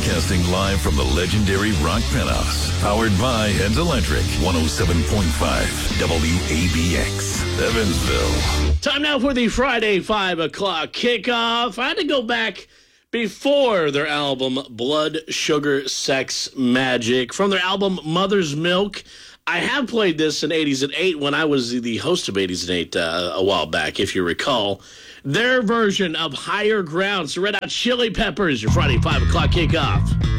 Broadcasting live from the legendary Rock Penthouse. Powered by Heads Electric, 107.5 WABX, Evansville. Time now for the Friday 5 o'clock kickoff. I had to go back before their album Blood, Sugar, Sex, Magic. From their album Mother's Milk. I have played this in 80s and 8 when I was the host of 80s and 8 a while back, if you recall. Their version of Higher Ground. So Red Hot Chili Peppers, your Friday 5 o'clock kickoff.